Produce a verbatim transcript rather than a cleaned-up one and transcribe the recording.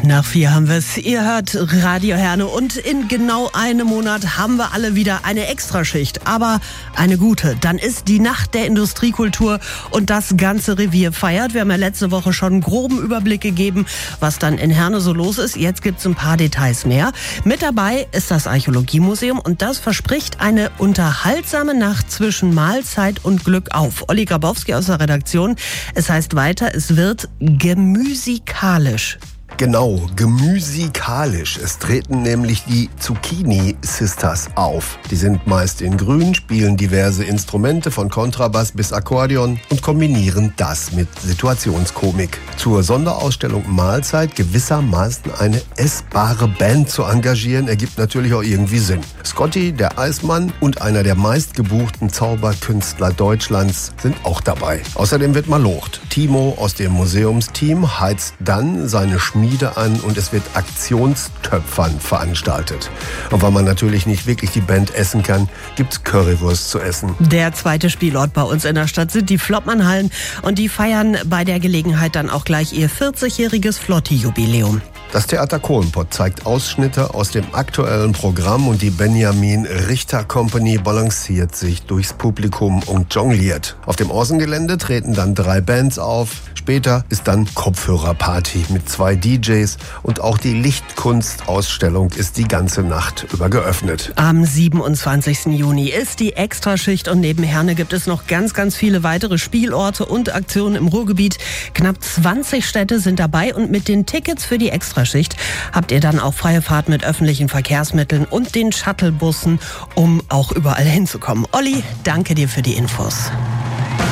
Nach vier haben wir es. Ihr hört Radio Herne und in genau einem Monat haben wir alle wieder eine Extraschicht. Aber eine gute. Dann ist die Nacht der Industriekultur und das ganze Revier feiert. Wir haben ja letzte Woche schon einen groben Überblick gegeben, was dann in Herne so los ist. Jetzt gibt's ein paar Details mehr. Mit dabei ist das Archäologiemuseum und das verspricht eine unterhaltsame Nacht zwischen Mahlzeit und Glück auf. Olli Grabowski aus der Redaktion. Es heißt weiter, es wird gemüsikalisch. Genau, gemüsikalisch. Es treten nämlich die Zucchini Sisters auf. Die sind meist in grün, spielen diverse Instrumente von Kontrabass bis Akkordeon und kombinieren das mit Situationskomik. Zur Sonderausstellung Mahlzeit gewissermaßen eine essbare Band zu engagieren, ergibt natürlich auch irgendwie Sinn. Scotty, der Eismann und einer der meistgebuchten Zauberkünstler Deutschlands sind auch dabei. Außerdem wird malocht. Timo aus dem Museumsteam heizt dann seine Schmiede an und es wird Aktionstöpfern veranstaltet. Und weil man natürlich nicht wirklich die Band essen kann, gibt's Currywurst zu essen. Der zweite Spielort bei uns in der Stadt sind die Flottmannhallen und die feiern bei der Gelegenheit dann auch gleich ihr vierzigjähriges Flotti-Jubiläum. Das Theater Kohlenpott zeigt Ausschnitte aus dem aktuellen Programm und die Benjamin Richter Company balanciert sich durchs Publikum und jongliert. Auf dem Außengelände treten dann drei Bands auf. Später ist dann Kopfhörerparty mit zwei D Js und auch die Lichtkunstausstellung ist die ganze Nacht über geöffnet. Am siebenundzwanzigsten Juni ist die Extraschicht und neben Herne gibt es noch ganz, ganz viele weitere Spielorte und Aktionen im Ruhrgebiet. Knapp zwanzig Städte sind dabei und mit den Tickets für die Extraschicht habt ihr dann auch freie Fahrt mit öffentlichen Verkehrsmitteln und den Shuttlebussen, um auch überall hinzukommen. Olli, danke dir für die Infos.